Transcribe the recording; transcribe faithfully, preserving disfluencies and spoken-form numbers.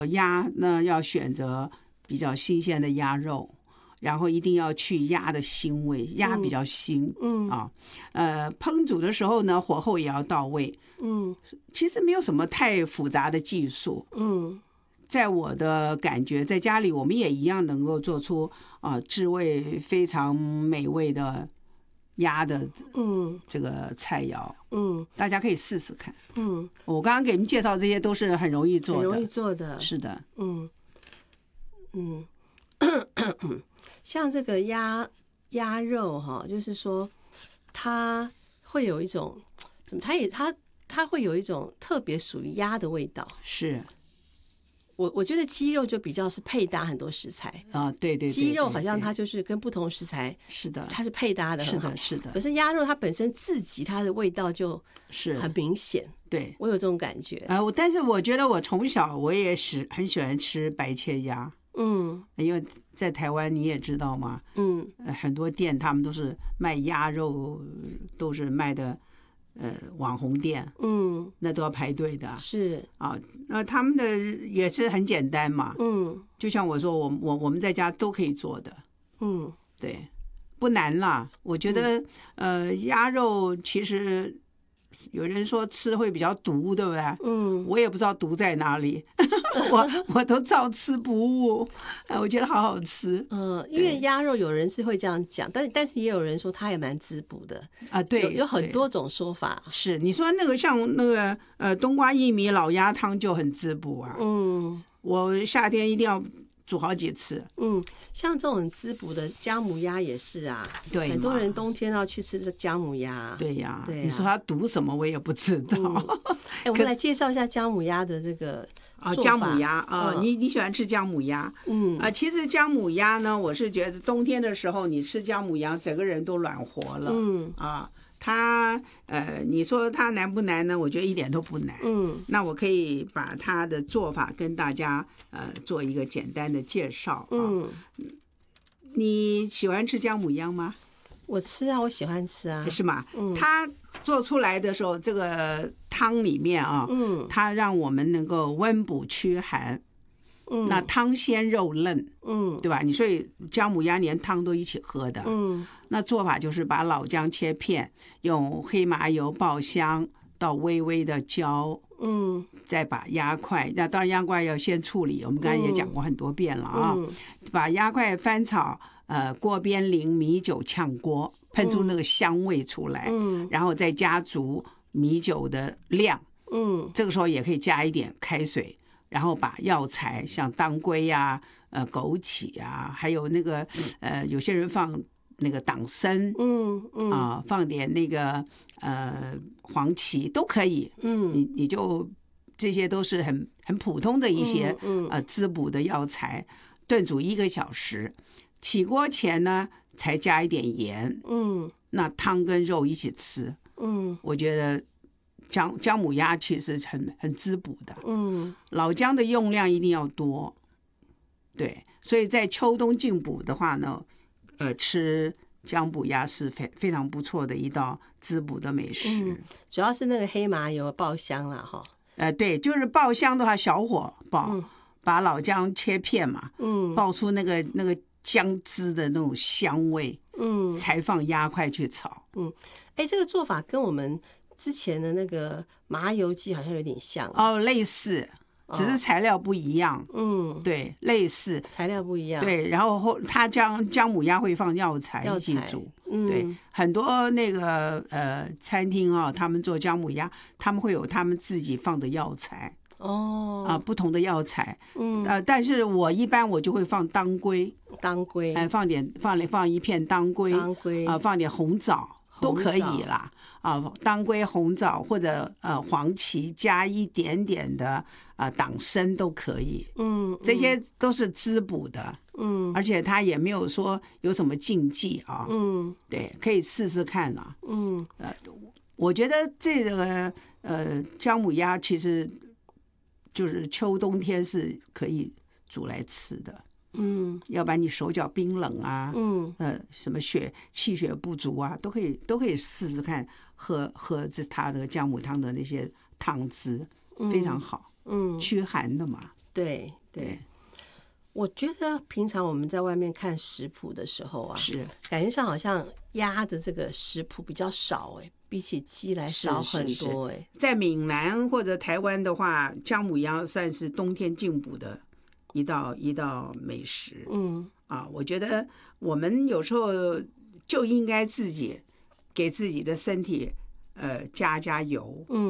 鸭呢要选择比较新鲜的鸭肉，然后一定要去鸭的腥味，鸭比较腥，嗯啊，呃，烹煮的时候呢，火候也要到位，嗯，其实没有什么太复杂的技术，嗯，在我的感觉，在家里我们也一样能够做出啊、呃、滋味非常美味的鸭的嗯这个菜肴，嗯，大家可以试试看，嗯，我刚刚给你们介绍这些都是很容易做的， 很容易做的， 是的， 嗯嗯。像这个鸭鸭肉哈，就是说它会有一种怎么，它也它它会有一种特别属于鸭的味道。 是， 我我觉得鸡肉就比较是配搭很多食材啊，对对对， 鸡肉好像它就是跟不同食材是的， 它是配搭的很好， 是的，是的。 可是鸭肉它本身自己它的味道就是很明显， 对， 我有这种感觉。 啊、呃，但是我觉得我从小我也是很喜欢吃白切鸭。嗯，因为在台湾你也知道嘛，嗯，很多店他们都是卖鸭肉，都是卖的，呃，网红店，嗯，那都要排队的， 是啊，那他们的也是很简单嘛，嗯，就像我说，我我我们在家都可以做的，嗯，对，不难啦。我觉得，嗯、呃，鸭肉其实。有人说吃会比较毒，对不对？嗯，我也不知道毒在哪里，我我都照吃不误，我觉得好好吃。 嗯，因为鸭肉有人是会这样讲，但但是也有人说它也蛮滋补的啊。对， 有有很多种说法。 是你说那个像那个呃冬瓜薏米老鸭汤就很滋补啊。嗯，我夏天一定要煮好几次。 嗯，像这种滋补的姜母鸭也是啊， 对， 很多人冬天要去吃这姜母鸭。 对呀， 对呀， 你说它毒什么我也不知道。 嗯欸、我们来介绍一下姜母鸭的这个啊，姜母鸭啊，嗯、你你喜欢吃姜母鸭？嗯啊，其实姜母鸭呢，我是觉得冬天的时候你吃姜母鸭，整个人都暖和了。嗯啊。它呃，你说它难不难呢？我觉得一点都不难。嗯，那我可以把它的做法跟大家呃做一个简单的介绍啊。嗯，你喜欢吃姜母鸭吗？ 我吃啊，我喜欢吃啊。 是吗？嗯，它做出来的时候，这个汤里面啊，嗯，它让我们能够温补驱寒。嗯，那汤鲜肉嫩，嗯，对吧？你所以姜母鸭连汤都一起喝的，嗯，那做法就是把老姜切片，用黑麻油爆香到微微的焦，嗯，再把鸭块，那当然鸭块要先处理，我们刚才也讲过很多遍了啊，嗯、把鸭块翻炒，呃，锅边淋米酒炝锅，喷出那个香味出来，嗯，然后再加足米酒的量，嗯，这个时候也可以加一点开水。然后把药材像当归呀、啊、呃枸杞啊，还有那个呃有些人放那个党参，嗯嗯啊，放点那个呃黄芪都可以，嗯，你你就这些都是很很普通的一些呃滋补的药材，炖煮一个小时，起锅前呢才加一点盐，嗯，那汤跟肉一起吃，嗯，我觉得。姜姜母鸭其实很很滋补的，嗯，老姜的用量一定要多，对，所以在秋冬进补的话呢，呃，吃姜母鸭是非非常不错的一道滋补的美食。嗯， 主要是那个黑麻油爆香了哈。 呃，对，就是爆香的话，小火爆，嗯、把老姜切片嘛，嗯，爆出那个那个姜汁的那种香味，嗯，才放鸭块去炒。 嗯，哎，这个做法跟我们之前的那个麻油鸡好像有点像哦，类似，只是材料不一样。嗯，对，类似， 材料不一样。 对，然后它姜姜母鸭会放药材一起煮。嗯，对，很多那个呃餐厅啊，他们做姜母鸭，他们会有他们自己放的药材。哦，啊，不同的药材。嗯，呃，但是我一般我就会放当归， 当归， 哎、呃，放点放放一片当归， 当归啊、呃，放点红枣。都可以啦，啊，当归、红枣或者呃黄芪，加一点点的啊、呃、党参都可以，嗯，这些都是滋补的，嗯，而且它也没有说有什么禁忌啊，嗯，对，可以试试看啦，嗯，呃，我觉得这个呃姜母鸭其实就是秋冬天是可以煮来吃的。嗯，要不然你手脚冰冷啊，嗯，呃，什么血气血不足啊，都可以都可以试试看，喝喝这它的姜母汤的那些汤汁，非常好，嗯，驱寒的嘛。 对对，我觉得平常我们在外面看食谱的时候啊， 是感觉上好像鸭的这个食谱比较少哎、欸，比起鸡来少很多哎、欸。 在闽南或者台湾的话，姜母鸭算是冬天进补的一道一道美食。 嗯啊，我觉得我们有时候就应该自己给自己的身体呃加加油。 嗯。